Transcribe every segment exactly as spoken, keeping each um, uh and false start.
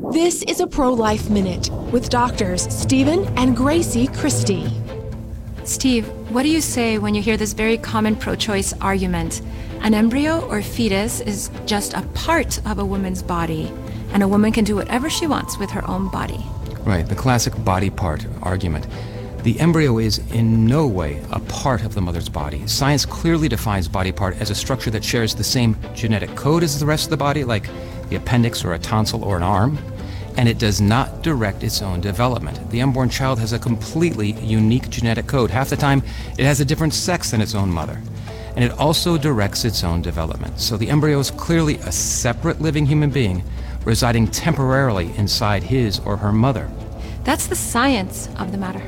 This is a Pro-Life Minute with doctors Stephen and Gracie Christie. Steve, what do you say when you hear this very common pro-choice argument? An embryo or fetus is just a part of a woman's body, and a woman can do whatever she wants with her own body. Right, the classic body part argument. The embryo is in no way a part of the mother's body. Science clearly defines body part as a structure that shares the same genetic code as the rest of the body, like the appendix or a tonsil or an arm, and it does not direct its own development. The unborn child has a completely unique genetic code. Half the time, it has a different sex than its own mother, and it also directs its own development. So the embryo is clearly a separate living human being residing temporarily inside his or her mother. That's the science of the matter.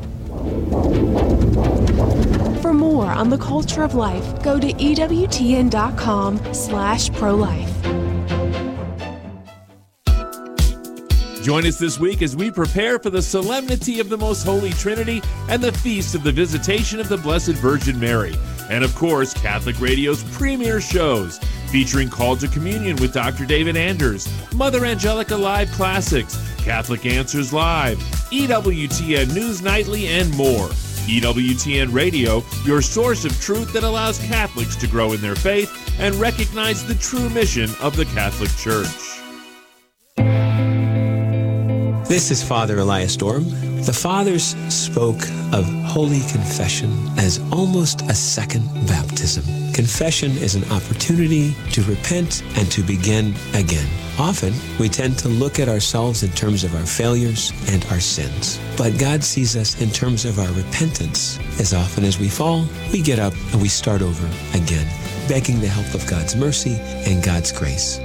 For more on the culture of life, go to E W T N dot com slash pro-life. Join us this week as we prepare for the solemnity of the Most Holy Trinity and the feast of the Visitation of the Blessed Virgin Mary. And of course, Catholic Radio's premier shows, featuring Call to Communion with Doctor David Anders, Mother Angelica Live Classics, Catholic Answers Live, E W T N News Nightly, and more. E W T N Radio, your source of truth that allows Catholics to grow in their faith and recognize the true mission of the Catholic Church. This is Father Elias Dorm. The Fathers spoke of Holy Confession as almost a second baptism. Confession is an opportunity to repent and to begin again. Often, we tend to look at ourselves in terms of our failures and our sins. But God sees us in terms of our repentance. As often as we fall, we get up and we start over again, begging the help of God's mercy and God's grace.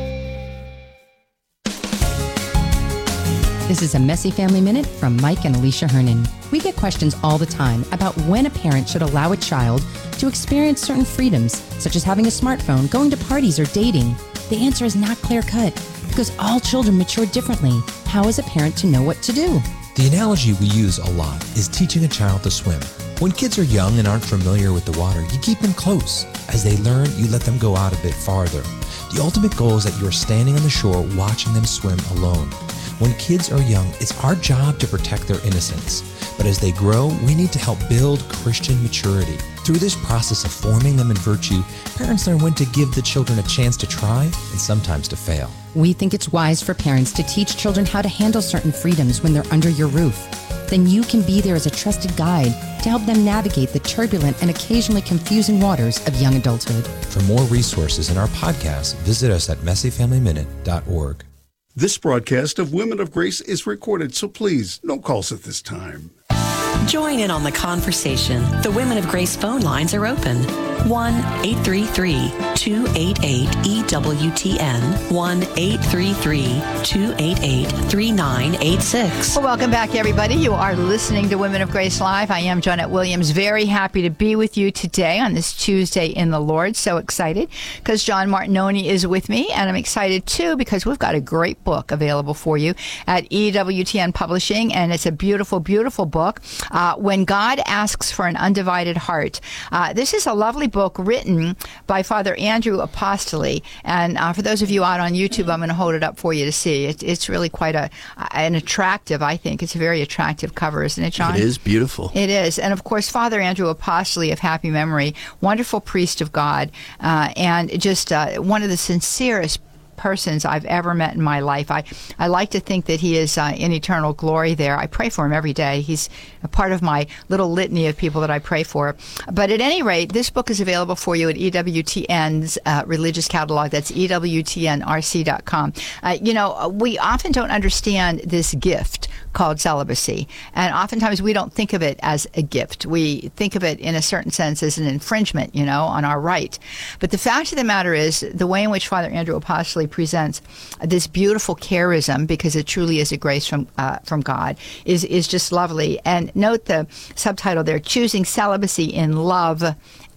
This is a Messy Family Minute from Mike and Alicia Hernan. We get questions all the time about when a parent should allow a child to experience certain freedoms, such as having a smartphone, going to parties, or dating. The answer is not clear-cut, because all children mature differently. How is a parent to know what to do? The analogy we use a lot is teaching a child to swim. When kids are young and aren't familiar with the water, you keep them close. As they learn, you let them go out a bit farther. The ultimate goal is that you're standing on the shore watching them swim alone. When kids are young, it's our job to protect their innocence. But as they grow, we need to help build Christian maturity. Through this process of forming them in virtue, parents learn when to give the children a chance to try and sometimes to fail. We think it's wise for parents to teach children how to handle certain freedoms when they're under your roof. Then you can be there as a trusted guide to help them navigate the turbulent and occasionally confusing waters of young adulthood. For more resources in our podcast, visit us at messy family minute dot org. This broadcast of Women of Grace is recorded, so please, no calls at this time. Join in on the conversation. The Women of Grace phone lines are open. one eight three three, two eight eight, E W T N. one eight three three, two eight eight, three nine eight six. Well, welcome back, everybody. You are listening to Women of Grace Live. I am Jeanette Williams. Very happy to be with you today on this Tuesday in the Lord. So excited because John Martinoni is with me, and I'm excited too because we've got a great book available for you at E W T N Publishing, and it's a beautiful, beautiful book. Uh, When God Asks for an Undivided Heart. Uh, this is a lovely book written by Father Andrew Apostoli, and uh, for those of you out on YouTube, I'm going to hold it up for you to see. It, it's really quite a an attractive, I think. It's a very attractive cover, isn't it, John? It is beautiful. It is. And of course, Father Andrew Apostoli of happy memory, wonderful priest of God, uh, and just uh, one of the sincerest persons I've ever met in my life. I, I like to think that he is uh, in eternal glory there. I pray for him every day. He's a part of my little litany of people that I pray for. But at any rate, this book is available for you at E W T N's uh, religious catalog. That's E W T N R C dot com. Uh, you know, we often don't understand this gift called celibacy. And oftentimes we don't think of it as a gift. We think of it in a certain sense as an infringement, you know, on our right. But the fact of the matter is, the way in which Father Andrew Apostoli presents this beautiful charism, because it truly is a grace from uh, from God, is, is just lovely. And note the subtitle there, Choosing Celibacy in Love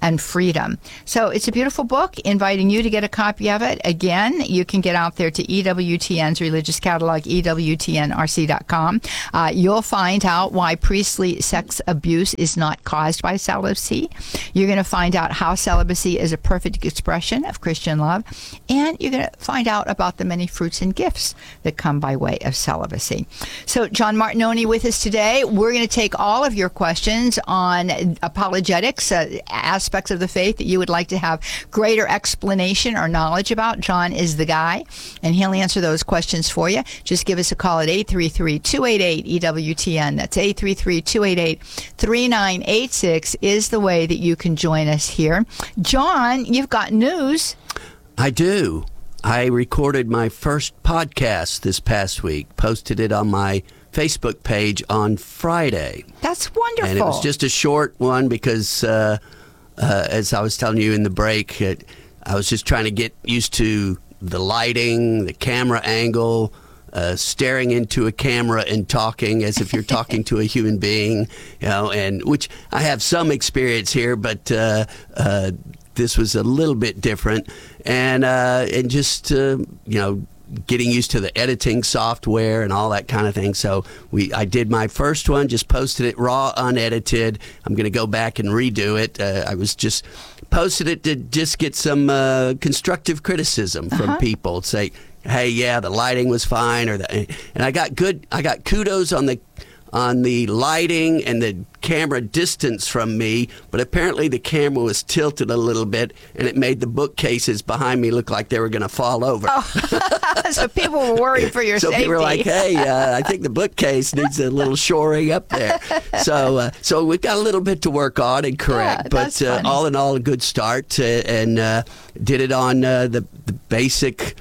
and freedom. So it's a beautiful book, inviting you to get a copy of it. Again, you can get out there to E W T N's religious catalog, E W T N R C dot com. Uh, you'll find out why priestly sex abuse is not caused by celibacy. You're going to find out how celibacy is a perfect expression of Christian love. And you're going to find out about the many fruits and gifts that come by way of celibacy. So John Martinoni with us today. We're going to take all of your questions on apologetics, uh, aspects of the faith that you would like to have greater explanation or knowledge about. John is the guy, and he'll answer those questions for you. Just give us a call at eight three three, two eight eight, E W T N. That's eight three three, two eight eight, three nine eight six is the way that you can join us here. John, you've got news. I do. I recorded my first podcast this past week, posted it on my Facebook page on Friday. That's wonderful. And it was just a short one because, uh, uh, as I was telling you in the break, it, I was just trying to get used to the lighting, the camera angle, uh, staring into a camera and talking as if you're talking to a human being, you know, and which I have some experience here, but uh, uh, this was a little bit different. And, uh, and just, uh, you know, getting used to the editing software and all that kind of thing. So we, I did my first one, just posted it raw, unedited. I'm going to go back and redo it. Uh, I was just posted it to just get some uh, constructive criticism from Uh-huh. people. Say, hey, yeah, the lighting was fine, or the, and I got good. I got kudos on the on the lighting and the camera distance from me, but apparently the camera was tilted a little bit, and it made the bookcases behind me look like they were going to fall over. Oh. So people were worried for your so safety. people were like, hey, uh, I think the bookcase needs a little shoring up there. So uh, so we've got a little bit to work on and correct, Yeah, but that's uh, funny. all in all, a good start, uh, and uh, did it on uh, the, the basic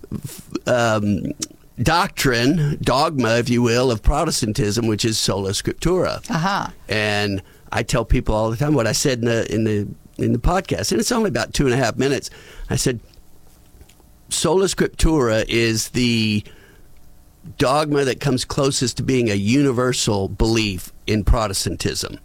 um, doctrine, dogma, if you will, of Protestantism, which is sola scriptura. Uh-huh. And I tell people all the time what I said in the in the in the podcast, and it's only about two and a half minutes. I said, sola scriptura is the dogma that comes closest to being a universal belief in Protestantism.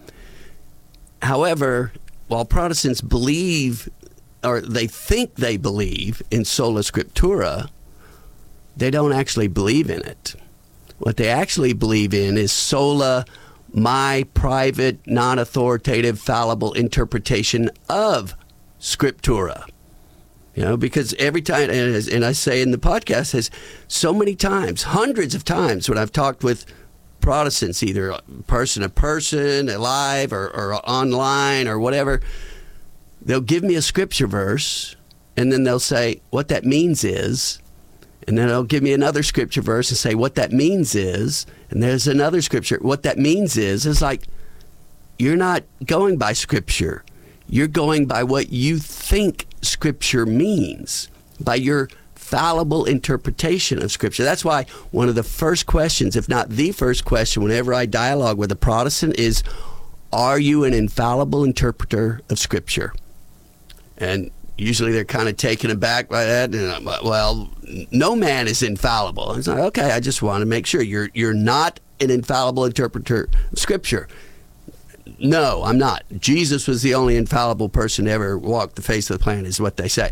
However, while Protestants believe, or they think they believe in sola scriptura, they don't actually believe in it. What they actually believe in is sola, my private, non-authoritative, fallible interpretation of scriptura. You know, because every time, and, as, and I say in the podcast, has so many times, hundreds of times, when I've talked with Protestants, either person to person, live or, or online or whatever, they'll give me a scripture verse, and then they'll say, what that means is, and then they'll give me another scripture verse and say, what that means is, and there's another scripture, what that means is, it's like, you're not going by scripture. You're going by what you think scripture means, by your fallible interpretation of scripture. That's why one of the first questions, if not the first question, whenever I dialogue with a Protestant is, are you an infallible interpreter of scripture? And usually they're kind of taken aback by that. And I'm like, well, no man is infallible. It's like, okay, I just want to make sure you're you're not an infallible interpreter of scripture. No, I'm not. Jesus was the only infallible person to ever walk the face of the planet, is what they say.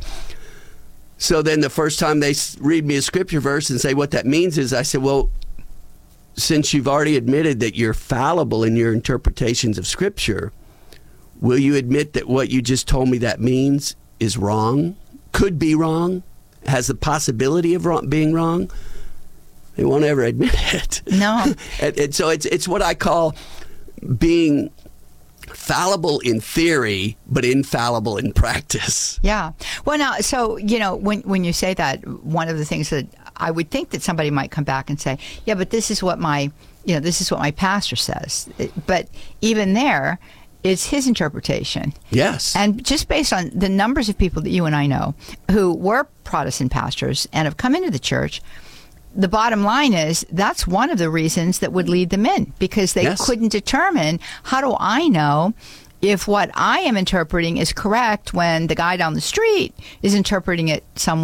So then the first time they read me a scripture verse and say what that means is, I said, well, since you've already admitted that you're fallible in your interpretations of scripture, will you admit that what you just told me that means is wrong, could be wrong, has the possibility of wrong, being wrong? They won't ever admit it. No. and, and so it's it's what I call being fallible in theory, but infallible in practice. Yeah. Well, now, so, you know, when when you say that, one of the things that I would think that somebody might come back and say, yeah, but this is what my, you know, this is what my pastor says. But even there, it's his interpretation. Yes. And just based on the numbers of people that you and I know who were Protestant pastors and have come into the church, the bottom line is that's one of the reasons that would lead them in, because they Yes. couldn't determine, how do I know if what I am interpreting is correct when the guy down the street is interpreting it somewhat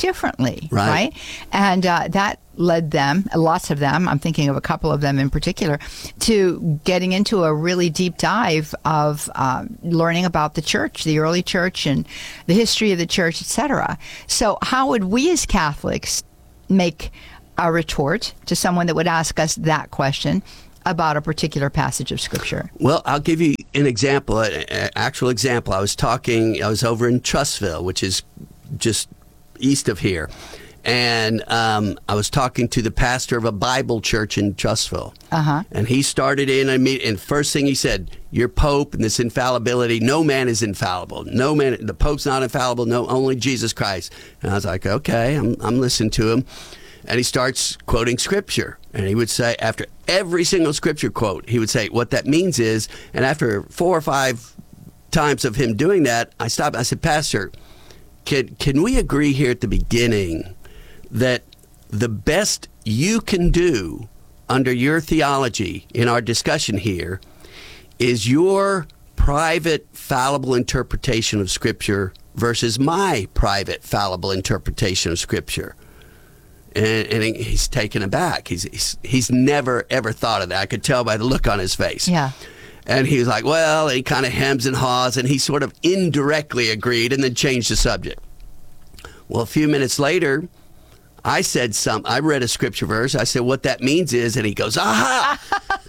differently, Right. right? And uh, that led them, lots of them, I'm thinking of a couple of them in particular, to getting into a really deep dive of um, learning about the church, the early church, and the history of the church, et cetera. So how would we as Catholics make a retort to someone that would ask us that question about a particular passage of Scripture? Well, I'll give you an example, an actual example. I was talking, I was over in Trussville, which is just east of here. And um, I was talking to the pastor of a Bible church in Trussville. Uh-huh. And he started in, a meet, and first thing he said, your Pope and this infallibility, no man is infallible. No man, the Pope's not infallible, no, only Jesus Christ. And I was like, okay, I'm, I'm listening to him. And he starts quoting Scripture. And he would say, after every single Scripture quote, he would say, what that means is, and after four or five times of him doing that, I stopped. I said, Pastor, can, can we agree here at the beginning that the best you can do under your theology in our discussion here is your private fallible interpretation of Scripture versus my private fallible interpretation of Scripture? And, and he's taken aback. He's, he's he's never, ever thought of that. I could tell by the look on his face. Yeah. And he was like, well, and he kind of hems and haws, and he sort of indirectly agreed and then changed the subject. Well, a few minutes later, I said some. I read a Scripture verse. I said, what that means is, and he goes, aha!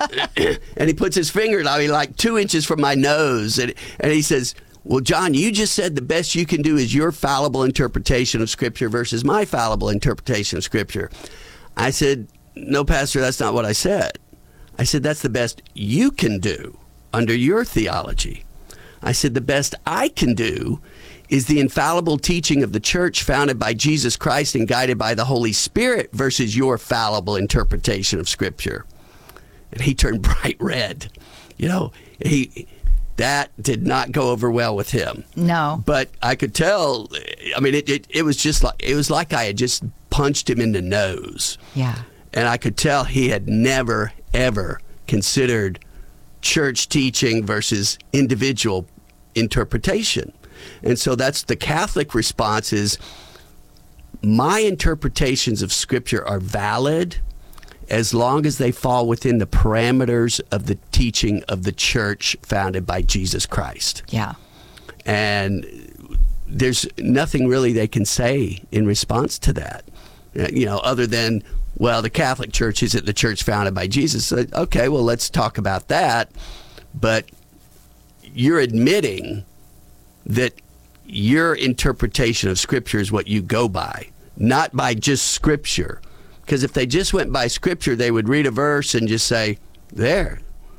And he puts his finger, I mean, like two inches from my nose, and and he says, well, John, you just said the best you can do is your fallible interpretation of Scripture versus my fallible interpretation of Scripture. I said, no, Pastor, that's not what I said. I said, that's the best you can do under your theology. I said, the best I can do is the infallible teaching of the church founded by Jesus Christ and guided by the Holy Spirit versus your fallible interpretation of Scripture. And he turned bright red. You know, he... That did not go over well with him. No. But I could tell, I mean, it, it, it was just like, it was like I had just punched him in the nose. Yeah. And I could tell he had never, ever considered church teaching versus individual interpretation. And so that's the Catholic response is, my interpretations of Scripture are valid as long as they fall within the parameters of the teaching of the church founded by Jesus Christ. Yeah. And there's nothing really they can say in response to that, you know, other than, well, the Catholic Church isn't the church founded by Jesus. So, okay, well, let's talk about that. But you're admitting that your interpretation of Scripture is what you go by, not by just Scripture. Because if they just went by Scripture, they would read a verse and just say, there.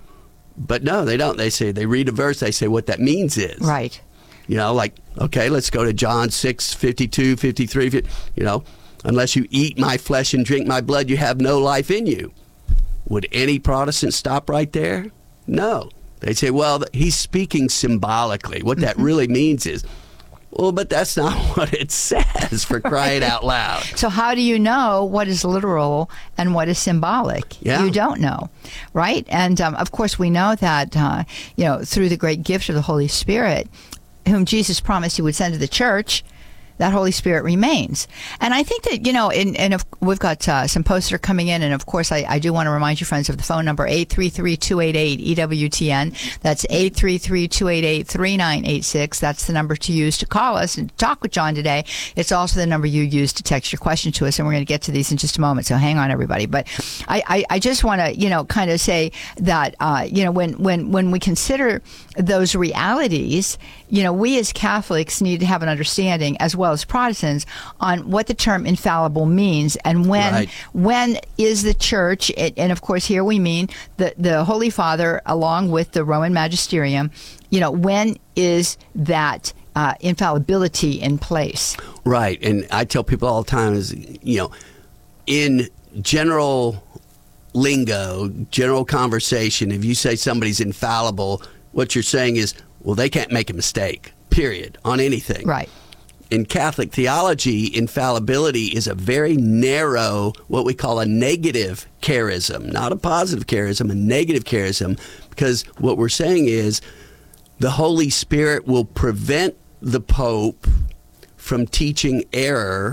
But no, they don't. They say, they read a verse, they say what that means is. Right. You know, like, okay, let's go to John six, fifty-two, fifty-three, you know, unless you eat my flesh and drink my blood, you have no life in you. Would any Protestant stop right there? No. They'd say, well, he's speaking symbolically. What that really means is, well, but that's not what it says, for crying out loud. So how do you know what is literal and what is symbolic? Yeah. You don't know, right? And, um, of course, we know that, uh, you know, through the great gift of the Holy Spirit, whom Jesus promised he would send to the church, that Holy Spirit remains. And I think that, you know, in, and if, we've got uh, some posts that are coming in, and of course I, I do want to remind you, friends, of the phone number eight three three, two eight eight, E W T N. That's eight three three, two eight eight, three nine eight six. That's the number to use to call us and talk with John today. It's also the number you use to text your question to us, and we're going to get to these in just a moment, so hang on, everybody. But I, I, I just want to, you know, kind of say that, uh, you know, when, when, when we consider those realities, you know, we as Catholics need to have an understanding, as well as Protestants, on what the term infallible means, and when Right. when is the church, and of course here we mean the, the Holy Father along with the Roman Magisterium, you know, when is that uh, infallibility in place? Right. And I tell people all the time is, you know, in general lingo, general conversation, if you say somebody's infallible, what you're saying is, well, they can't make a mistake, period, on anything. Right. In Catholic theology, infallibility is a very narrow, what we call a negative charism, not a positive charism, a negative charism, because what we're saying is the Holy Spirit will prevent the Pope from teaching error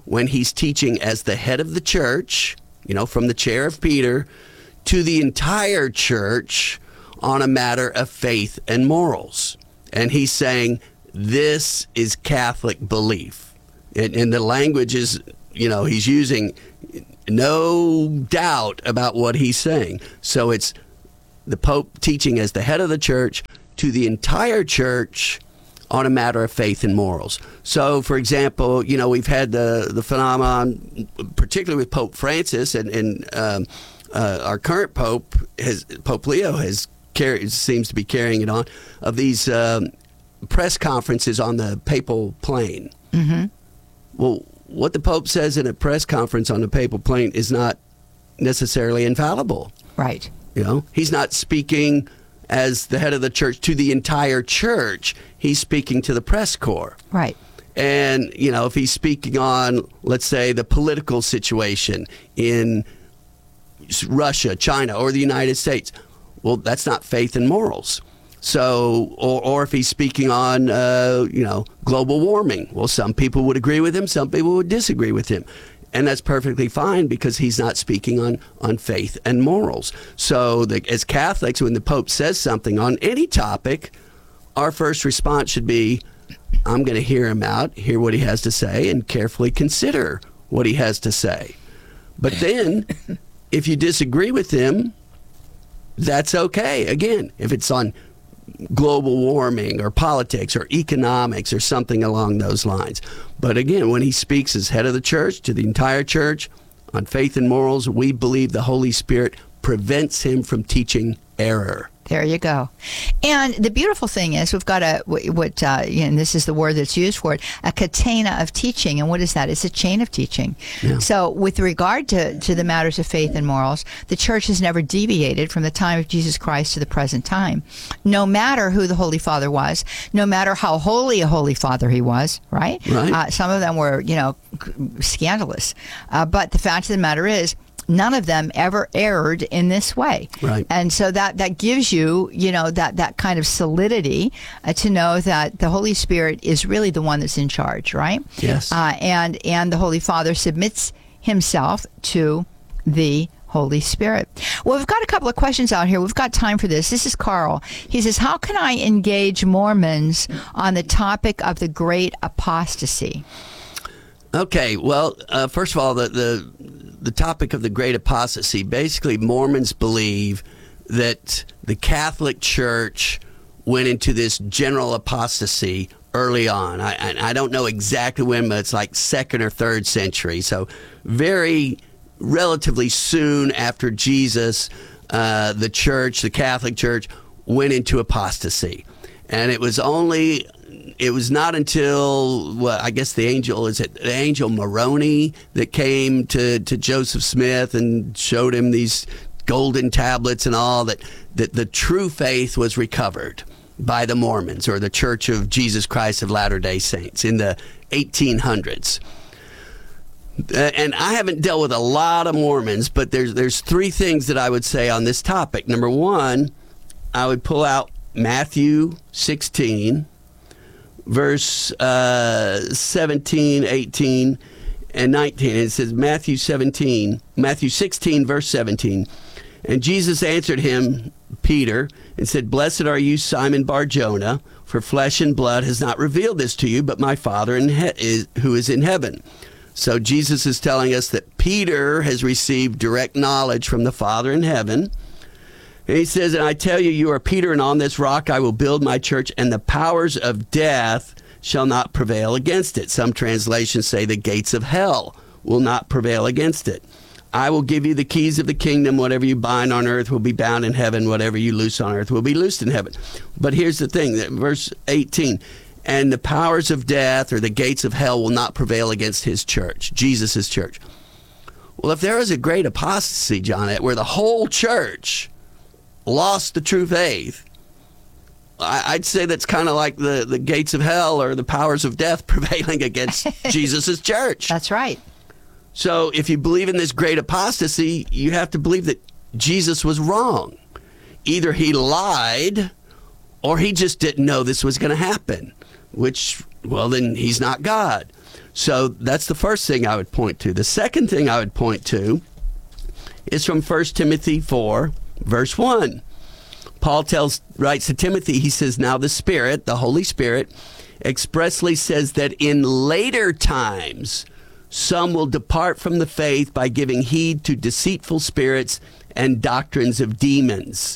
when he's teaching as the head of the church, you know, from the chair of Peter to the entire church on a matter of faith and morals. And he's saying, this is Catholic belief. And, and the language is, you know, he's using no doubt about what he's saying. So it's the Pope teaching as the head of the church to the entire church on a matter of faith and morals. So, for example, you know, we've had the, the phenomenon, particularly with Pope Francis, and, and um, uh, our current Pope, has, Pope Leo, has carried, seems to be carrying it on, of these um, press conferences on the papal plane. Mm-hmm. Well, what the Pope says in a press conference on the papal plane is not necessarily infallible. Right. You know, he's not speaking as the head of the church to the entire church. He's speaking to the press corps. Right. And, you know, if he's speaking on, let's say, the political situation in Russia, China, or the United States, well, that's not faith and morals. So, or, or if he's speaking on, uh, you know, global warming, well, some people would agree with him, some people would disagree with him. And that's perfectly fine because he's not speaking on, on faith and morals. So the, as Catholics, when the Pope says something on any topic, our first response should be, I'm going to hear him out, hear what he has to say, and carefully consider what he has to say. But then, if you disagree with him, that's okay. Again, if it's on global warming or politics or economics or something along those lines. But again, when he speaks as head of the church to the entire church on faith and morals, we believe the Holy Spirit prevents him from teaching error. There you go. And the beautiful thing is we've got a, what, uh, and this is the word that's used for it, a catena of teaching. And what is that? It's a chain of teaching. Yeah. So with regard to, to the matters of faith and morals, the church has never deviated from the time of Jesus Christ to the present time. No matter who the Holy Father was, no matter how holy a Holy Father he was, right? Right. Uh, some of them were, you know, scandalous. Uh, but the fact of the matter is, none of them ever erred in this way. Right. And so that, that gives you, you know, that, that kind of solidity uh, to know that the Holy Spirit is really the one that's in charge, right? Yes. Uh, and, and the Holy Father submits himself to the Holy Spirit. Well, we've got a couple of questions out here. We've got time for this. This is Carl. He says, how can I engage Mormons on the topic of the great apostasy? Okay, well, uh, first of all, the, the the topic of the great apostasy, basically Mormons believe that the Catholic Church went into this general apostasy early on. I, I don't know exactly when, but it's like second or third century. So very relatively soon after Jesus, uh, the church, the Catholic Church, went into apostasy. And it was only... It was not until, well, I guess the angel, is it the angel Moroni that came to, to Joseph Smith and showed him these golden tablets and all, that, that the true faith was recovered by the Mormons, or the Church of Jesus Christ of Latter-day Saints, in the eighteen hundreds. And I haven't dealt with a lot of Mormons, but there's there's three things that I would say on this topic. Number one, I would pull out Matthew sixteen, verse uh, seventeen, eighteen, and nineteen. And it says Matthew seventeen, Matthew sixteen, verse seventeen. And Jesus answered him, Peter, and said, Blessed are you, Simon Bar-Jonah, for flesh and blood has not revealed this to you, but my Father in he- is, who is in heaven. So Jesus is telling us that Peter has received direct knowledge from the Father in heaven. And he says, and I tell you, you are Peter, and on this rock I will build my church, and the powers of death shall not prevail against it. Some translations say the gates of hell will not prevail against it. I will give you the keys of the kingdom. Whatever you bind on earth will be bound in heaven. Whatever you loose on earth will be loosed in heaven. But here's the thing, verse eighteen, and the powers of death, or the gates of hell, will not prevail against his church, Jesus' church. Well, if there is a great apostasy, John, where the whole church lost the true faith, I'd say that's kind of like the, the gates of hell or the powers of death prevailing against Jesus' church. That's right. So if you believe in this great apostasy, you have to believe that Jesus was wrong. Either he lied or he just didn't know this was going to happen, which, well, then he's not God. So that's the first thing I would point to. The second thing I would point to is from First Timothy four, verse one. Paul tells, writes to Timothy, he says, now the Spirit, the Holy Spirit, expressly says that in later times, some will depart from the faith by giving heed to deceitful spirits and doctrines of demons.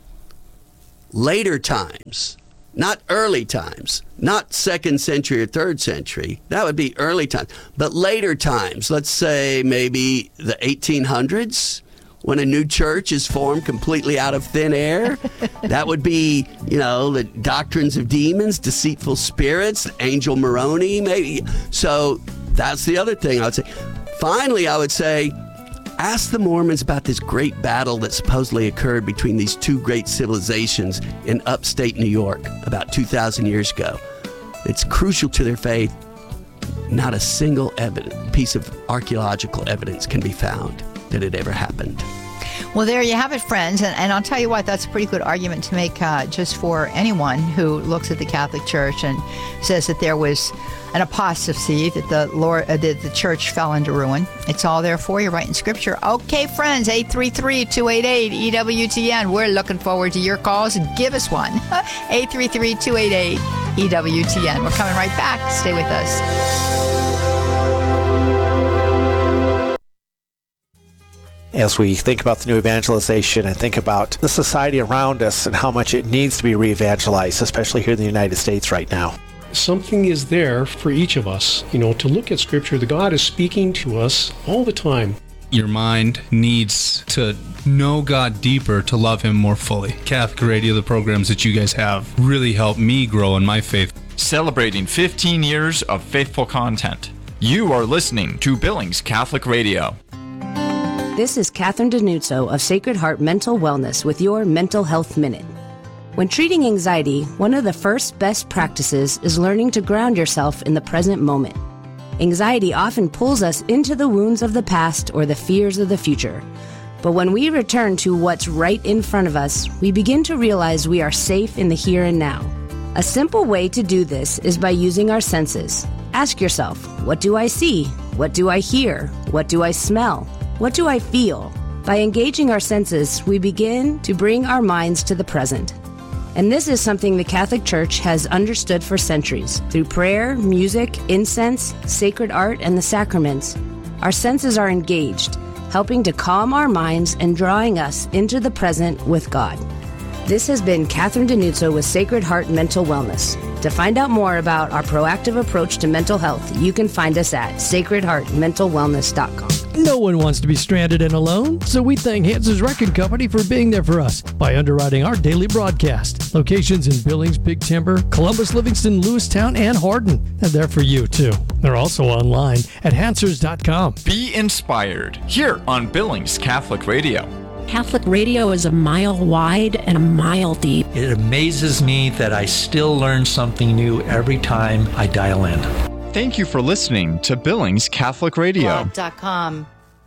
Later times, not early times, not second century or third century. That would be early times. But later times, let's say maybe the eighteen hundreds, when a new church is formed completely out of thin air. That would be, you know, the doctrines of demons, deceitful spirits, Angel Moroni, maybe. So that's the other thing I would say. Finally, I would say, ask the Mormons about this great battle that supposedly occurred between these two great civilizations in upstate New York about two thousand years ago. It's crucial to their faith. Not a single evidence, piece of archaeological evidence can be found that it ever happened. Well, there you have it, friends. And, and I'll tell you what, that's a pretty good argument to make uh, just for anyone who looks at the Catholic Church and says that there was an apostasy, that the Lord, uh, that the church fell into ruin. It's all there for you right in Scripture. Okay, friends, eight three three, two eight eight, E W T N. We're looking forward to your calls. Give us one. eight three three, two eight eight, E W T N. We're coming right back. Stay with us. As we think about the new evangelization and think about the society around us and how much it needs to be re-evangelized, especially here in the United States right now. Something is there for each of us, you know, to look at Scripture. The God is speaking to us all the time. Your mind needs to know God deeper to love Him more fully. Catholic Radio, the programs that you guys have, really helped me grow in my faith. Celebrating fifteen years of faithful content. You are listening to Billings Catholic Radio. This is Catherine Denuzzo of Sacred Heart Mental Wellness with your Mental Health Minute. When treating anxiety, one of the first best practices is learning to ground yourself in the present moment. Anxiety often pulls us into the wounds of the past or the fears of the future. But when we return to what's right in front of us, we begin to realize we are safe in the here and now. A simple way to do this is by using our senses. Ask yourself, what do I see? What do I hear? What do I smell? What do I feel? By engaging our senses, we begin to bring our minds to the present. And this is something the Catholic Church has understood for centuries. Through prayer, music, incense, sacred art, and the sacraments, our senses are engaged, helping to calm our minds and drawing us into the present with God. This has been Catherine Denuzzo with Sacred Heart Mental Wellness. To find out more about our proactive approach to mental health, you can find us at sacred heart mental wellness dot com. No one wants to be stranded and alone, so we thank Hans's Wrecking Company for being there for us by underwriting our daily broadcast. Locations in Billings, Big Timber, Columbus, Livingston, Lewistown, and Hardin. And they're for you, too. They're also online at hansers dot com. Be inspired here on Billings Catholic Radio. Catholic Radio is a mile wide and a mile deep. It amazes me that I still learn something new every time I dial in. Thank you for listening to Billings Catholic Radio. dot com.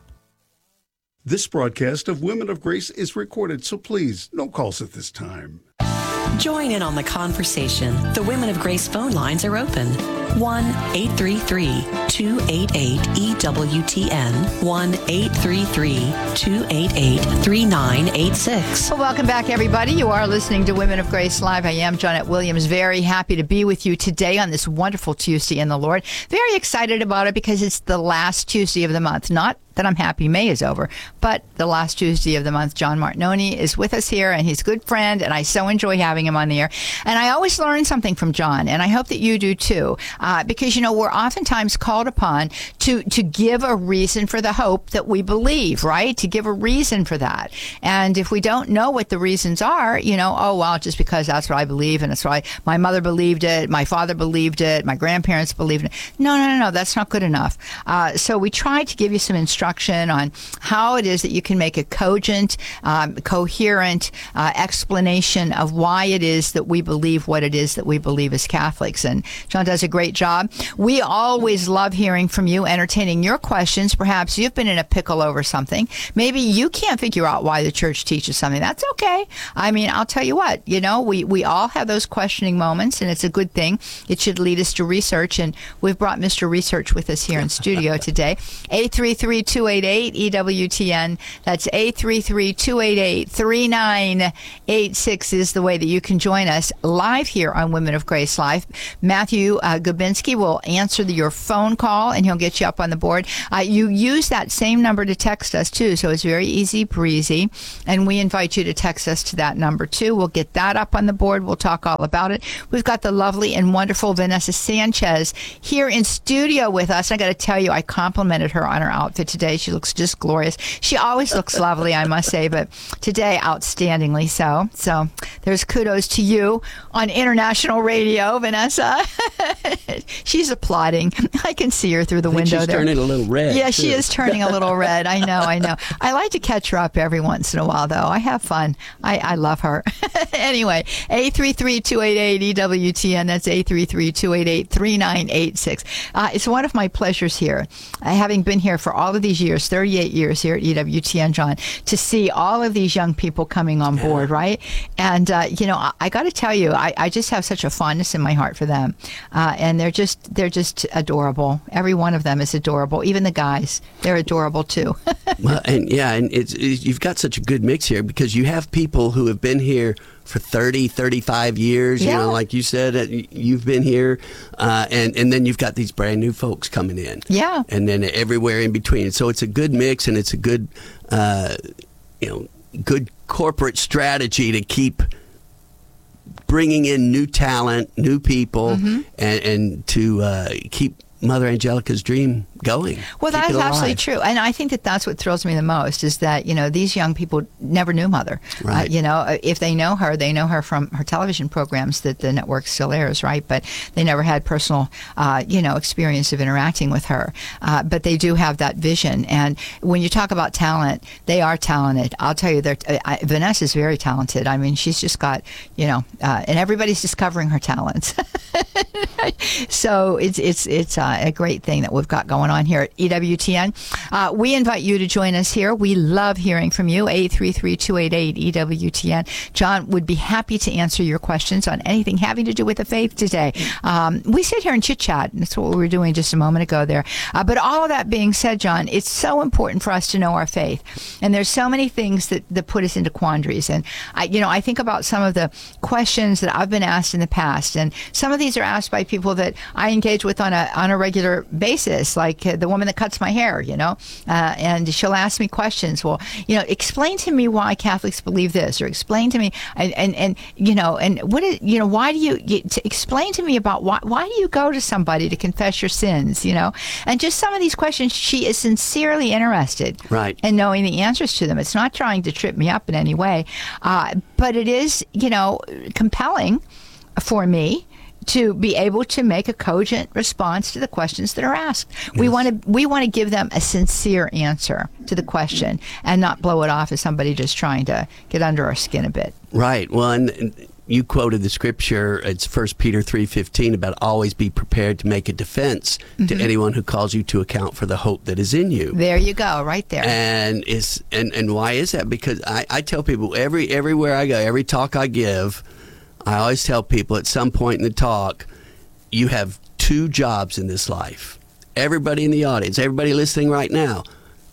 This broadcast of Women of Grace is recorded, so please, no calls at this time. Join in on the conversation. The Women of Grace phone lines are open. one eight three three, two eight eight, E W T N. one eight three three, two eight eight, three nine eight six. Well, welcome back, everybody. You are listening to Women of Grace Live. I am Janet Williams. Very happy to be with you today on this wonderful Tuesday in the Lord. Very excited about it because it's the last Tuesday of the month. Not that I'm happy May is over, but the last Tuesday of the month. John Martinoni is with us here, and he's a good friend, and I so enjoy having him on the air. And I always learn something from John, and I hope that you do too, uh, because, you know, we're oftentimes called upon to, to give a reason for the hope that we believe, right? To give a reason for that. And if we don't know what the reasons are, you know, oh, well, just because that's what I believe, and that's why my mother believed it, my father believed it, my grandparents believed it. No, no, no, no, that's not good enough. Uh, so we try to give you some instruction instruction on how it is that you can make a cogent, um, coherent uh, explanation of why it is that we believe what it is that we believe as Catholics. And John does a great job. We always love hearing from you, entertaining your questions. Perhaps you've been in a pickle over something. Maybe you can't figure out why the church teaches something. That's okay. I mean, I'll tell you what, you know, we, we all have those questioning moments, and it's a good thing. It should lead us to research, and we've brought Mister Research with us here in studio today. eight three three, two eight eight, E W T N. That's eight three three, two eight eight, three nine eight six is the way that you can join us live here on Women of Grace Live. Matthew uh, Gubinski will answer the, your phone call, and he'll get you up on the board. Uh, you use that same number to text us, too, so it's very easy breezy, and we invite you to text us to that number, too. We'll get that up on the board. We'll talk all about it. We've got the lovely and wonderful Vanessa Sanchez here in studio with us. I got to tell you, I complimented her on her outfit today. She looks just glorious. She always looks lovely, I must say, but today, outstandingly so. So there's kudos to you on international radio, Vanessa. She's applauding. I can see her through the I think window she's there. turning a little red. Yeah, too. she is turning a little red. I know, I know. I like to catch her up every once in a while, though. I have fun. I, I love her. Anyway, eight three three, two eight eight, E W T N. That's eight three three, two eight eight, three nine eight six. Uh, it's one of my pleasures here, uh, having been here for all of these years, thirty-eight years here at E W T N, John, to see all of these young people coming on board, right? And, uh, you know, I, I got to tell you, I, I just have such a fondness in my heart for them. Uh, and they're just, they're just adorable. Every one of them is adorable. Even the guys, they're adorable too. Well, and yeah, and it's, it's you've got such a good mix here because you have people who have been here for thirty, thirty-five years, Yeah. you know, like you said, uh, you've been here, uh, and, and then you've got these brand new folks coming in. Yeah. And then everywhere in between. So it's a good mix, and it's a good, uh, you know, good corporate strategy to keep bringing in new talent, new people, Mhm. and, and to uh, keep Mother Angelica's dream going. Well, Keep that's it alive. absolutely true. And I think that that's what thrills me the most is that, you know, these young people never knew Mother. Right. Uh, you know, if they know her, they know her from her television programs that the network still airs, right? But they never had personal, uh, you know, experience of interacting with her. Uh, but they do have that vision. And when you talk about talent, they are talented. I'll tell you, they're, uh, I, Vanessa's very talented. I mean, she's just got, you know, uh, and everybody's discovering her talents. So it's, it's, it's uh, a great thing that we've got going on here at E W T N. Uh, we invite you to join us here. We love hearing from you. eight three three, two eight eight, E W T N. John would be happy to answer your questions on anything having to do with the faith today. Um, we sit here and chit-chat. That's what we were doing just a moment ago there. Uh, but all of that being said, John, it's so important for us to know our faith. And there's so many things that, that put us into quandaries. And, I, you know, I think about some of the questions that I've been asked in the past. And some of these are asked by people that I engage with on a on a regular basis, like uh, the woman that cuts my hair, you know, uh, and she'll ask me questions. Well, you know, explain to me why Catholics believe this, or explain to me, and, and, and you know, and what is, you know, why do you, you to explain to me about why, why do you go to somebody to confess your sins, you know, and just some of these questions, she is sincerely interested right. in knowing the answers to them. It's not trying to trip me up in any way, uh, but it is, you know, compelling for me to be able to make a cogent response to the questions that are asked. Yes. We want to we want to give them a sincere answer to the question and not blow it off as somebody just trying to get under our skin a bit. Right. Well, and, and you quoted the scripture. It's First Peter three fifteen about always be prepared to make a defense mm-hmm. to anyone who calls you to account for the hope that is in you. There you go, right there. And is and, and why is that? Because I, I tell people every everywhere I go, every talk I give, I always tell people at some point in the talk, you have two jobs in this life. Everybody in the audience, everybody listening right now,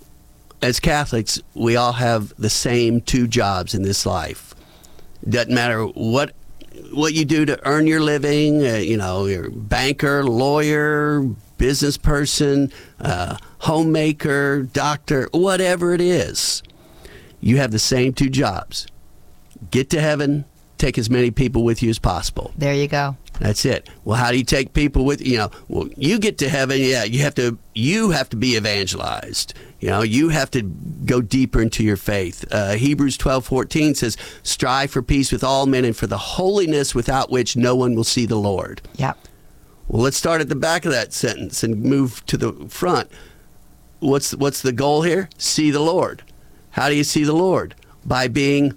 as Catholics, we all have the same two jobs in this life. Doesn't matter what what you do to earn your living, uh, you know, you're a banker, lawyer, business person, uh, homemaker, doctor, whatever it is. You have the same two jobs. Get to heaven, take as many people with you as possible. There you go. That's it. Well, how do you take people with you? Know, well, you get to heaven. Yeah, you have to. You have to be evangelized. You know, you have to go deeper into your faith. Uh, Hebrews twelve fourteen says, "Strive for peace with all men and for the holiness without which no one will see the Lord." Yep. Well, let's start at the back of that sentence and move to the front. what's what's the goal here? See the Lord. How do you see the Lord? By being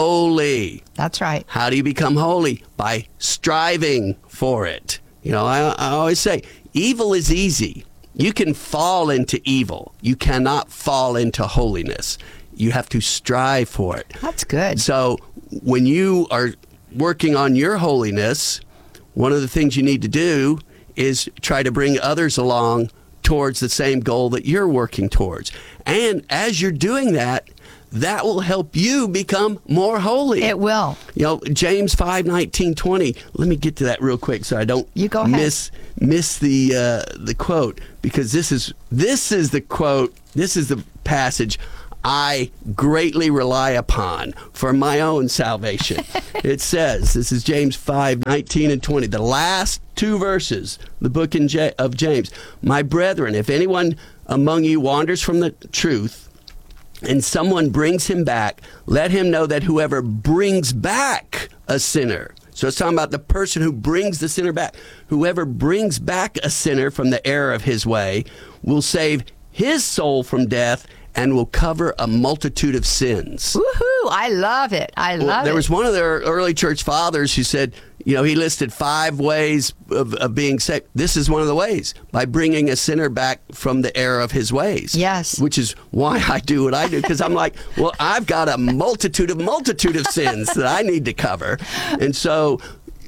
holy. That's right. How do you become holy? By striving for it. You know, I, I always say, evil is easy. You can fall into evil. You cannot fall into holiness. You have to strive for it. That's good. So when you are working on your holiness, one of the things you need to do is try to bring others along towards the same goal that you're working towards. And as you're doing that, that will help you become more holy. It will. You know, James five, nineteen, twenty. Let me get to that real quick so I don't you go ahead. miss miss the uh, the quote, because this is this is the quote, this is the passage I greatly rely upon for my own salvation. It says, this is James five, nineteen and twenty, the last two verses, the book in J- of James. My brethren, if anyone among you wanders from the truth, and someone brings him back, let him know that whoever brings back a sinner, so it's talking about the person who brings the sinner back, whoever brings back a sinner from the error of his way will save his soul from death and will cover a multitude of sins. Woohoo! I love it. I love well, there it. was one of their early church fathers who said, you know, he listed five ways of, of being saved. This is one of the ways, by bringing a sinner back from the error of his ways. Yes. Which is why I do what I do, because I'm like, well, I've got a multitude of multitude of sins that I need to cover. And so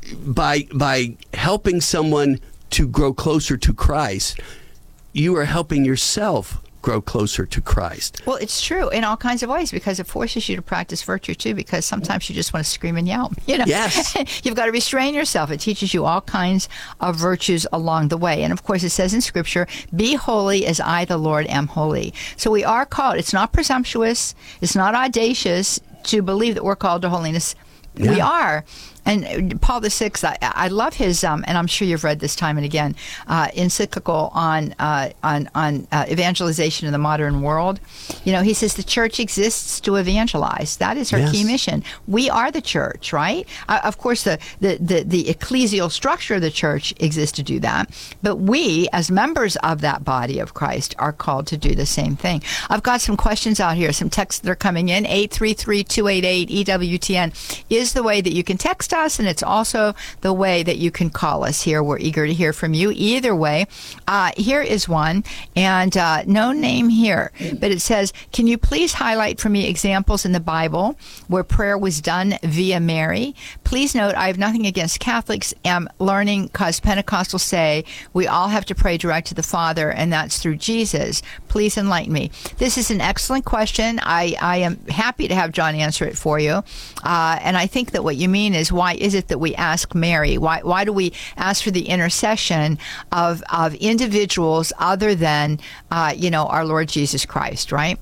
by by helping someone to grow closer to Christ, you are helping yourself grow closer to Christ. Well, it's true in all kinds of ways, because it forces you to practice virtue too, because sometimes you just want to scream and yell. You know? Yes. You've got to restrain yourself. It teaches you all kinds of virtues along the way. And of course, it says in Scripture, be holy as I, the Lord, am holy. So we are called. It's not presumptuous. It's not audacious to believe that we're called to holiness. Yeah. We are. And Paul the Sixth, I, I love his, um, and I'm sure you've read this time and again, uh, encyclical on uh, on on uh, evangelization in the modern world. You know, he says the church exists to evangelize. That is her Yes. key mission. We are the church, right? Uh, of course, the, the the the ecclesial structure of the church exists to do that, but we, as members of that body of Christ, are called to do the same thing. I've got some questions out here, some texts that are coming in. eight three three, two eight eight, E W T N is the way that you can text us, and it's also the way that you can call us here. We're eager to hear from you either way. Uh, here is one, and uh, no name here, but it says, can you please highlight for me examples in the Bible where prayer was done via Mary? Please note, I have nothing against Catholics. I'm learning because Pentecostals say we all have to pray direct to the Father, and that's through Jesus. Please enlighten me. This is an excellent question. I, I am happy to have John answer it for you. Uh, and I think that what you mean is, why is it that we ask Mary? Why why do we ask for the intercession of of individuals other than uh, you know, our Lord Jesus Christ, right?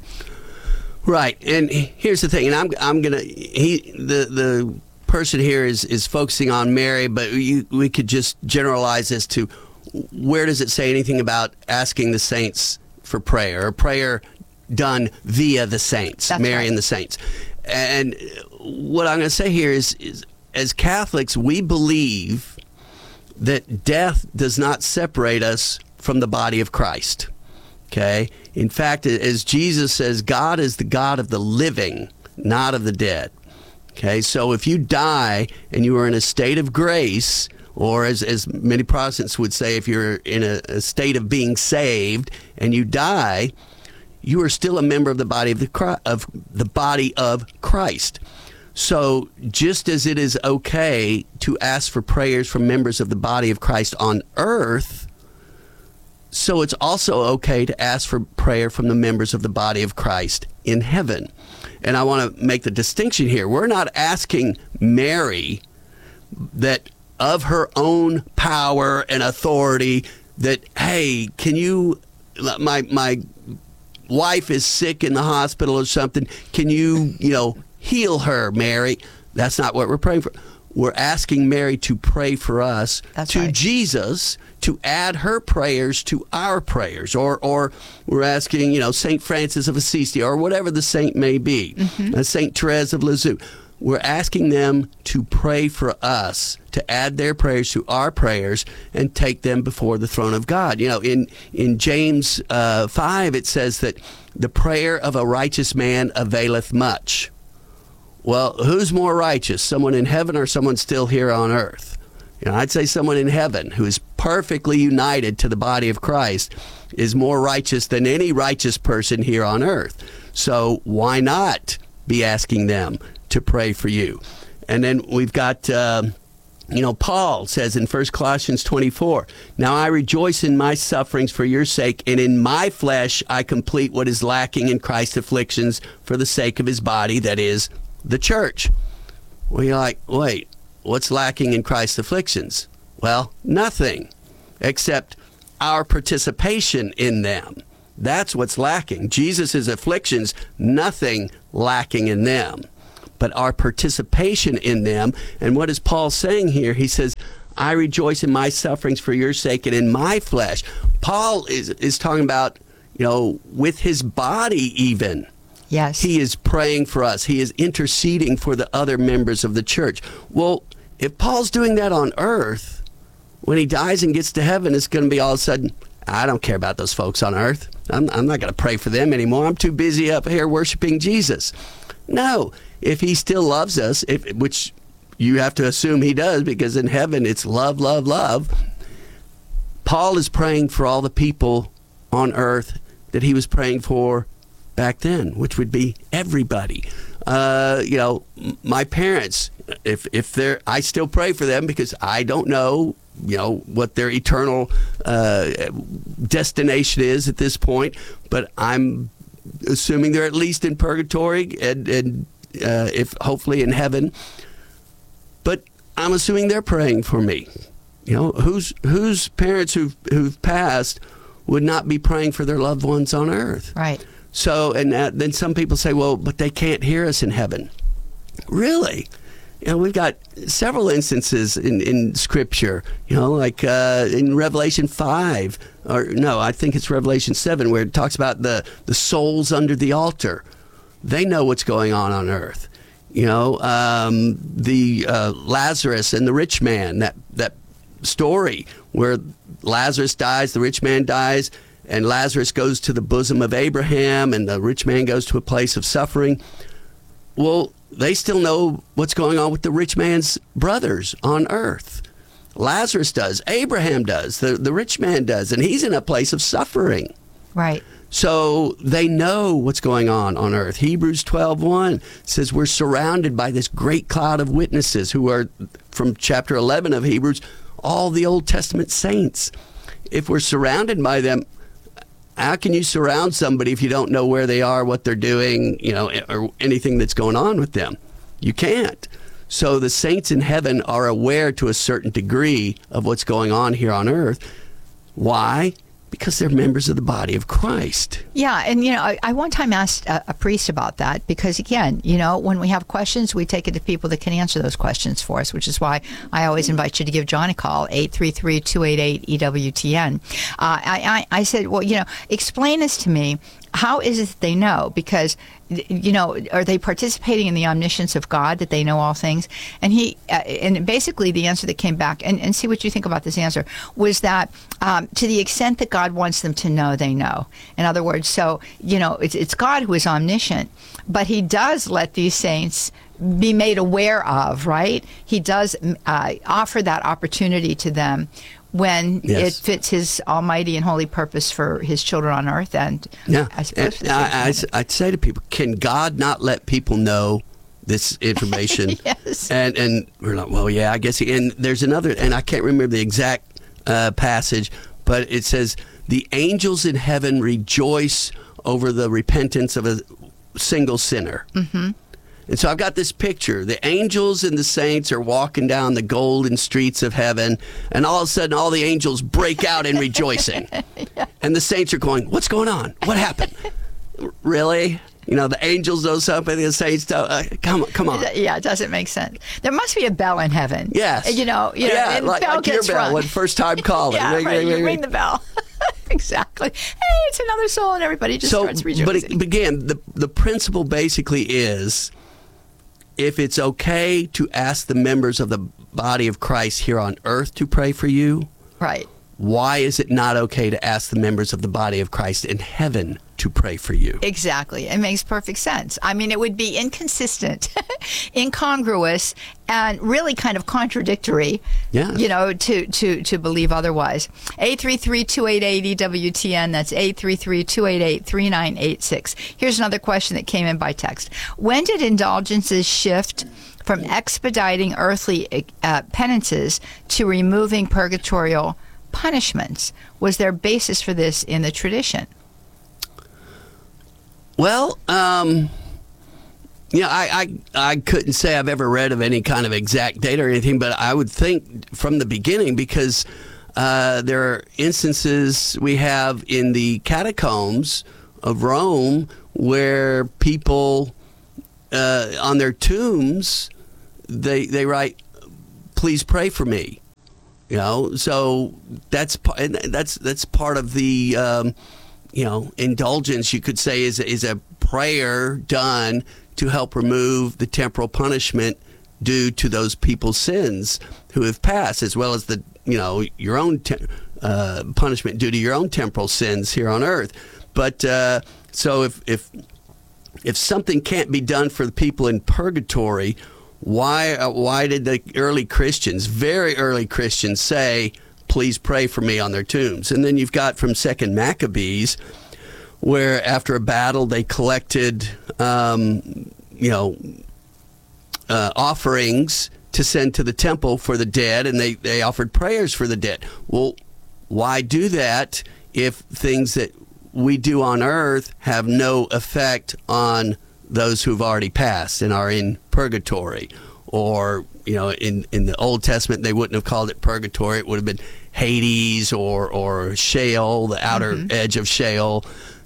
Right. And here's the thing, and I'm I'm gonna he the the person here is is focusing on Mary, but you, we could just generalize this to, where does it say anything about asking the saints for prayer, or prayer done via the saints, That's Mary right. and the saints? And what I'm going to say here is, is, as Catholics, we believe that death does not separate us from the body of Christ. Okay? In fact, as Jesus says, God is the God of the living, not of the dead. Okay? So if you die and you are in a state of grace, or as, as many Protestants would say, if you're in a, a state of being saved and you die, you are still a member of the body of the of the body of Christ. So just as it is okay to ask for prayers from members of the body of Christ on earth, so it's also okay to ask for prayer from the members of the body of Christ in heaven. And I want to make the distinction here. We're not asking Mary that of her own power and authority that, hey, can you, my my wife is sick in the hospital or something, can you, you know, heal her, Mary? That's not what we're praying for. We're asking Mary to pray for us, That's to right. Jesus, to add her prayers to our prayers. Or or we're asking, you know, Saint Francis of Assisi, or whatever the saint may be, Mhm. uh, Saint Therese of Lisieux. we're asking them to pray for us, to add their prayers to our prayers and take them before the throne of God. You know, in, in James uh, five, it says that the prayer of a righteous man availeth much. Well, who's more righteous, someone in heaven or someone still here on earth? You know, I'd say someone in heaven who is perfectly united to the body of Christ is more righteous than any righteous person here on earth. So why not be asking them to pray for you? And then we've got, um, you know, Paul says in First Colossians twenty-four, now I rejoice in my sufferings for your sake, and in my flesh I complete what is lacking in Christ's afflictions for the sake of his body, that is, the church. Well, you're like, wait, what's lacking in Christ's afflictions? Well, nothing, except our participation in them. That's what's lacking. Jesus' afflictions, nothing lacking in them, but our participation in them. And what is Paul saying here? He says, I rejoice in my sufferings for your sake and in my flesh. Paul is, is talking about, you know, with his body even. Yes. He is praying for us. He is interceding for the other members of the church. Well, if Paul's doing that on earth, when he dies and gets to heaven, it's going to be all of a sudden, I don't care about those folks on earth. I'm, I'm not going to pray for them anymore. I'm too busy up here worshiping Jesus. No, if he still loves us, if, which you have to assume he does, because in heaven it's love, love, love. Paul is praying for all the people on earth that he was praying for back then, which would be everybody. Uh, you know, my parents, if if they're, I still pray for them because I don't know, you know, what their eternal uh, destination is at this point, but I'm assuming they're at least in purgatory and, and uh, if hopefully in heaven. But I'm assuming they're praying for me. You know, whose whose parents who've who've passed would not be praying for their loved ones on earth? Right. So, and uh, then some people say, well, but they can't hear us in heaven. Really? You know, we've got several instances in, in Scripture, you know, like uh, in Revelation five, or no, I think it's Revelation seven, where it talks about the, the souls under the altar. They know what's going on on earth. You know, um, the uh, Lazarus and the rich man, that, that story where Lazarus dies, the rich man dies, and Lazarus goes to the bosom of Abraham, and the rich man goes to a place of suffering. Well, they still know what's going on with the rich man's brothers on earth. Lazarus does. Abraham does. The, the rich man does. And he's in a place of suffering. Right. So they know what's going on on earth. Hebrews twelve one says we're surrounded by this great cloud of witnesses who are, from chapter eleven of Hebrews, all the Old Testament saints. If we're surrounded by them, how can you surround somebody if you don't know where they are, what they're doing, you know, or anything that's going on with them? You can't. So the saints in heaven are aware to a certain degree of what's going on here on earth. Why? Because they're members of the body of Christ. Yeah, and you know, I, I one time asked a, a priest about that because, again, you know, when we have questions, we take it to people that can answer those questions for us, which is why I always invite you to give John a call, eight three three, two eight eight, E W T N. Uh, I, I, I said, well, you know, explain this to me. How is it that they know? Because, you know, are they participating in the omniscience of God, that they know all things? And he, uh, and basically the answer that came back, and, and see what you think about this answer, was that um, to the extent that God wants them to know, they know. In other words, so, you know, it's, it's God who is omniscient, but he does let these saints be made aware of, right? He does uh, offer that opportunity to them when yes. it fits his almighty and holy purpose for his children on earth. And yeah, I suppose and I, I, I'd say to people, can God not let people know this information? Yes. And and we're like, well, yeah, I guess. He, and there's another, and I can't remember the exact uh, passage, but it says, the angels in heaven rejoice over the repentance of a single sinner. Mm-hmm. And so I've got this picture. The angels and the saints are walking down the golden streets of heaven, and all of a sudden all the angels break out in rejoicing. Yeah. And the saints are going, what's going on? What happened? Really? You know, the angels know something, the saints don't. Uh, come, come on. Yeah, it doesn't make sense. There must be a bell in heaven. Yes. You know, you know yeah, and like, bell like your gets bell rung. when first time calling. Yeah, ring, right. ring, You ring, ring ring. the bell. Exactly. Hey, it's another soul, and everybody just so, starts rejoicing. But it, again, the the principle basically is, if it's okay to ask the members of the body of Christ here on earth to pray for you, right? Why is it not okay to ask the members of the body of Christ in heaven to pray for you? Exactly. It makes perfect sense. I mean, it would be inconsistent, incongruous, and really kind of contradictory, yes. you know, to, to, to believe otherwise. eight three three, two eight eight, E W T N. That's eight three three, two eight eight, three nine eight six. Here's another question that came in by text. When did indulgences shift from expediting earthly uh, penances to removing purgatorial punishments? Was there basis for this in the tradition? Well, um, you know, I, I I couldn't say I've ever read of any kind of exact date or anything, but I would think from the beginning, because uh, there are instances we have in the catacombs of Rome where people uh, on their tombs, they they write, "Please pray for me." You know, so that's that's that's part of the um, you know, indulgence, you could say, is is a prayer done to help remove the temporal punishment due to those people's sins who have passed, as well as the you know your own te- uh, punishment due to your own temporal sins here on earth. But uh, so if if if something can't be done for the people in purgatory, Why uh, why did the early Christians, very early Christians, say, "Please pray for me" on their tombs? And then you've got from Second Maccabees, where after a battle they collected, um, you know, uh, offerings to send to the temple for the dead, and they, they offered prayers for the dead. Well, why do that if things that we do on earth have no effect on those who've already passed and are in purgatory? Or, you know, in, in the Old Testament, they wouldn't have called it purgatory. It would have been Hades or, or Sheol, the outer mm-hmm. edge of Sheol.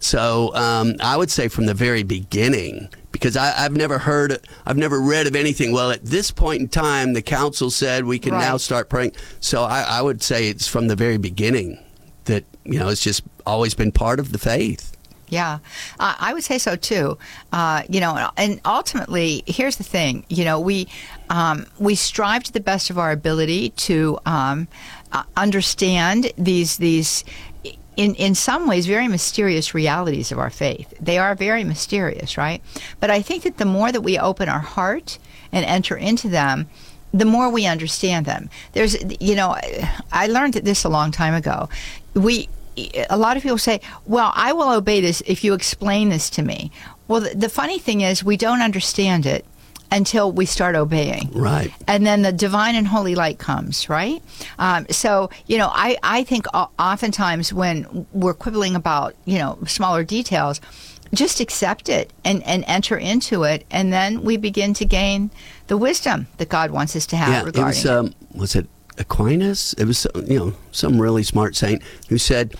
So um, I would say from the very beginning, because I, I've never heard, I've never read of anything, well, at this point in time, the council said we can right. now start praying. So I, I would say it's from the very beginning that, you know, it's just always been part of the faith. Yeah, uh, I would say so too. Uh, you know, and ultimately, here's the thing. You know, we um, we strive to the best of our ability to um, uh, understand these these in in some ways very mysterious realities of our faith. They are very mysterious, right? But I think that the more that we open our heart and enter into them, the more we understand them. There's, you know, I learned this a long time ago. We. A lot of people say, well, I will obey this if you explain this to me. Well, the, the funny thing is we don't understand it until we start obeying. Right. And then the divine and holy light comes, right? Um, so, you know, I, I think oftentimes when we're quibbling about, you know, smaller details, just accept it and, and enter into it, and then we begin to gain the wisdom that God wants us to have yeah, regarding it. Was, um, was it Aquinas? It was, you know, some really smart saint who said,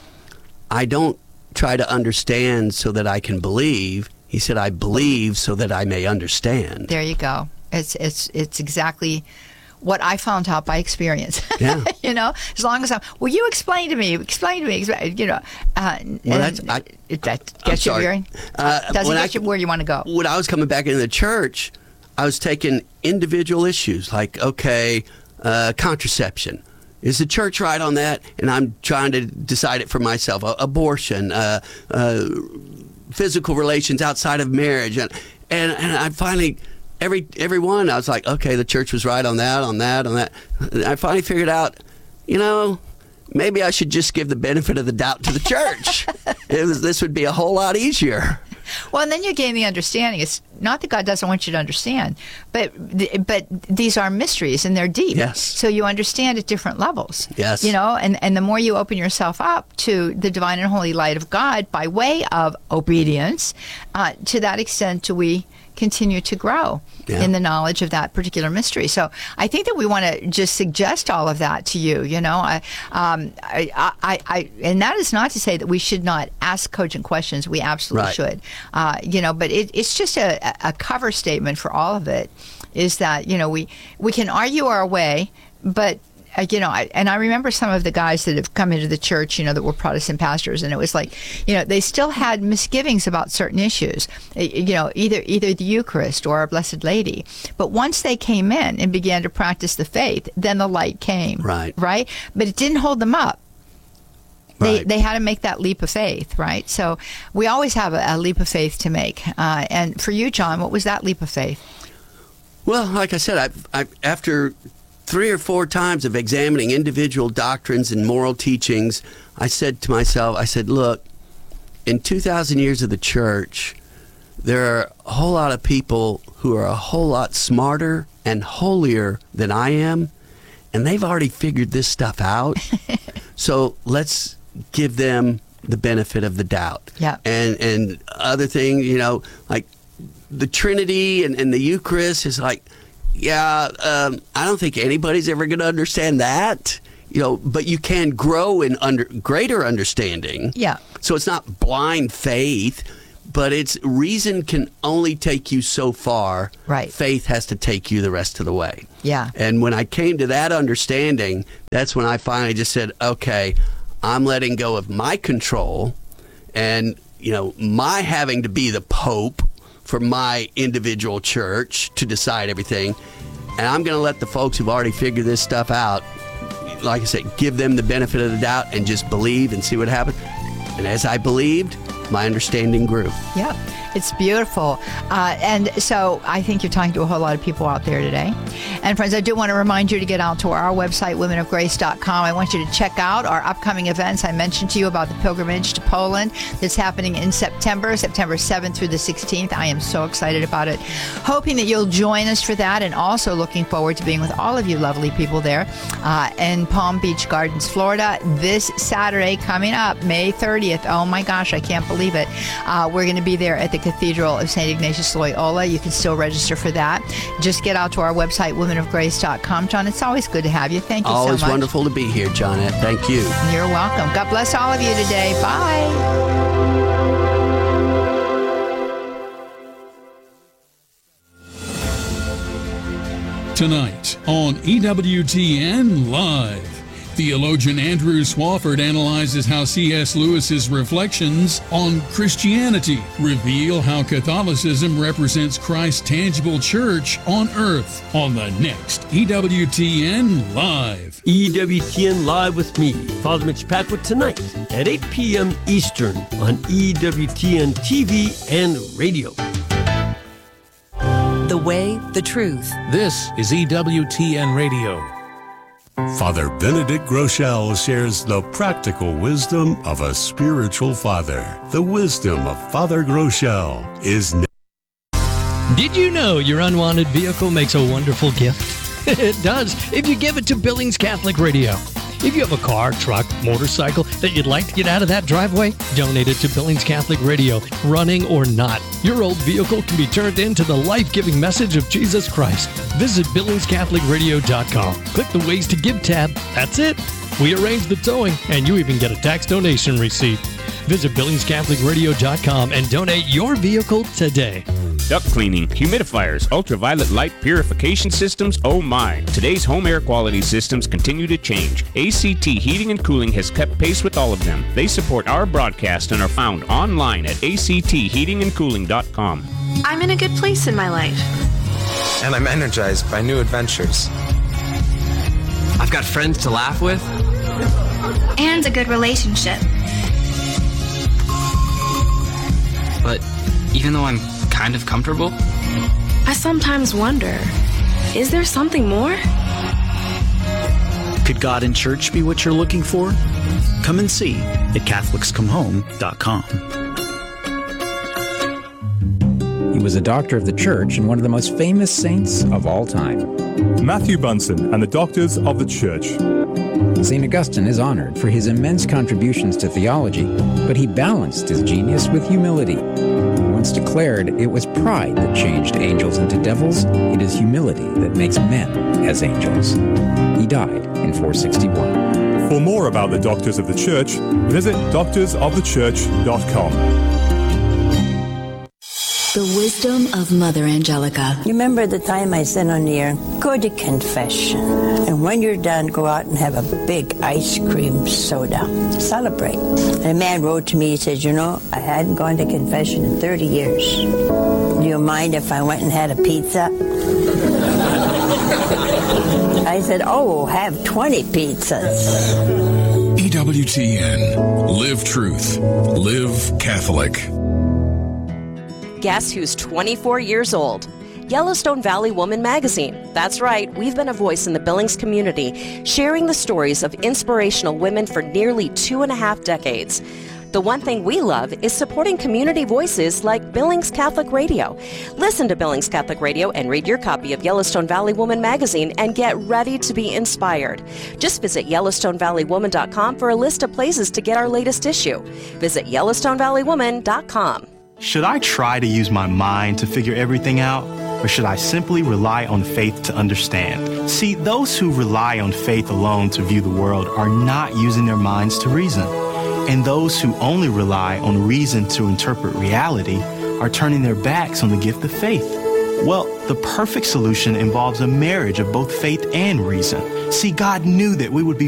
I don't try to understand so that I can believe. He said, I believe so that I may understand. There you go. It's it's it's exactly what I found out by experience. Yeah. You know, as long as I'm, well, you explain to me, explain to me, explain, you know. Uh, well, that's, I, that gets you where, uh, doesn't get I, you where you want to go. When I was coming back into the church, I was taking individual issues like, okay, Uh, contraception. Is the church right on that? And I'm trying to decide it for myself. Uh, abortion, uh, uh, physical relations outside of marriage. And, and and I finally, every every one, I was like, okay, the church was right on that, on that, on that. And I finally figured out, you know, maybe I should just give the benefit of the doubt to the church. It was, this would be a whole lot easier. Well, and then you gain the understanding. It's not that God doesn't want you to understand, but but these are mysteries and they're deep. Yes. So you understand at different levels. Yes. You know, and, and the more you open yourself up to the divine and holy light of God by way of obedience, uh, to that extent do we continue to grow yeah. in the knowledge of that particular mystery. So I think that we want to just suggest all of that to you. You know, I, um, I, I, I, and that is not to say that we should not ask cogent questions. We absolutely right. should. Uh, you know, but it, it's just a, a cover statement for all of it. Is that, you know, we we can argue our way, but uh, you know, I, and I remember some of the guys that have come into the church, you know, that were Protestant pastors, and it was like, you know, they still had misgivings about certain issues, you know, either either the Eucharist or Our Blessed Lady. But once they came in and began to practice the faith, then the light came. Right. Right? But it didn't hold them up. They, Right. they had to make that leap of faith, right? So we always have a, a leap of faith to make. Uh, and for you, John, what was that leap of faith? Well, like I said, I, I, after three or four times of examining individual doctrines and moral teachings, I said to myself, I said, look, in two thousand years of the church, there are a whole lot of people who are a whole lot smarter and holier than I am, and they've already figured this stuff out. So let's give them the benefit of the doubt. Yeah. And and other thing, you know, like the Trinity and, and the Eucharist is like, yeah, um, I don't think anybody's ever going to understand that. You know, but you can grow in under greater understanding. Yeah. So it's not blind faith, but it's reason can only take you so far. Right. Faith has to take you the rest of the way. Yeah. And when I came to that understanding, that's when I finally just said, okay, I'm letting go of my control and, you know, my having to be the Pope for my individual church to decide everything. And I'm going to let the folks who've already figured this stuff out, like I said, give them the benefit of the doubt and just believe and see what happens. And as I believed, my understanding grew. Yeah, it's beautiful. Uh, and so I think you're talking to a whole lot of people out there today. And friends, I do want to remind you to get out to our website, women of grace dot com. I want you to check out our upcoming events. I mentioned to you about the pilgrimage to Poland that's happening in September, September seventh through the sixteenth. I am so excited about it. Hoping that you'll join us for that, and also looking forward to being with all of you lovely people there uh, in Palm Beach Gardens, Florida, this Saturday coming up, May thirtieth. Oh my gosh, I can't believe it. Uh, we're going to be there at the Cathedral of Saint Ignatius Loyola. You can still register for that. Just get out to our website, women of grace dot com. John, it's always good to have you. Thank you Always so much. wonderful to be here, Johnette. Thank you. You're welcome. God bless all of you today. Bye. Tonight on E W T N Live, theologian Andrew Swafford analyzes how C S Lewis's reflections on Christianity reveal how Catholicism represents Christ's tangible church on earth on the next E W T N Live. E W T N Live with me, Father Mitch Packwood, tonight at eight p.m. Eastern on E W T N T V and radio. The way, the truth. This is E W T N Radio. Father Benedict Groeschel shares the practical wisdom of a spiritual father. The wisdom of Father Groeschel is... Did you know your unwanted vehicle makes a wonderful gift? It does, if you give it to Billings Catholic Radio. If you have a car, truck, motorcycle that you'd like to get out of that driveway, donate it to Billings Catholic Radio, running or not. Your old vehicle can be turned into the life-giving message of Jesus Christ. Visit billings catholic radio dot com. Click the Ways to Give tab. That's it. We arrange the towing, and you even get a tax donation receipt. Visit billings catholic radio dot com and donate your vehicle today. Duct cleaning, humidifiers, ultraviolet light purification systems, oh my. Today's home air quality systems continue to change. A C T Heating and Cooling has kept pace with all of them. They support our broadcast and are found online at A C T heating and cooling dot com. I'm in a good place in my life. And I'm energized by new adventures. I've got friends to laugh with. And a good relationship. But even though I'm kind of comfortable, I sometimes wonder, is there something more? Could God in church be what you're looking for? Come and see at catholics come home dot com. He was a doctor of the church and one of the most famous saints of all time. Matthew Bunson and the Doctors of the Church. Saint Augustine is honored for his immense contributions to theology, but he balanced his genius with humility. He once declared it was pride that changed angels into devils, it is humility that makes men as angels. He died in four sixty-one. For more about the Doctors of the Church, visit doctors of the church dot com. The wisdom of Mother Angelica. You remember the time I said on the air, go to confession. And when you're done, go out and have a big ice cream soda. Celebrate. And a man wrote to me, he said, you know, I hadn't gone to confession in thirty years. Do you mind if I went and had a pizza? I said, oh, have twenty pizzas. E W T N. Live truth. Live Catholic. Guess who's twenty-four years old? Yellowstone Valley Woman magazine. That's right, we've been a voice in the Billings community, sharing the stories of inspirational women for nearly two and a half decades. The one thing we love is supporting community voices like Billings Catholic Radio. Listen to Billings Catholic Radio and read your copy of Yellowstone Valley Woman magazine and get ready to be inspired. Just visit Yellowstone Valley Woman dot com for a list of places to get our latest issue. Visit Yellowstone Valley Woman dot com. Should I try to use my mind to figure everything out, or should I simply rely on faith to understand? See, those who rely on faith alone to view the world are not using their minds to reason. And those who only rely on reason to interpret reality are turning their backs on the gift of faith. Well, the perfect solution involves a marriage of both faith and reason. See, God knew that we would be